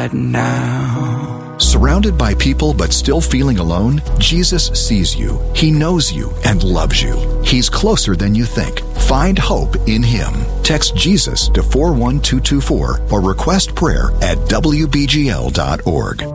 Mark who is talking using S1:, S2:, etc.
S1: right now.
S2: Surrounded by people but still feeling alone, Jesus sees you. He knows you and loves you. He's closer than you think. Find hope in Him. Text Jesus to 41224 or request prayer at WBGL.org.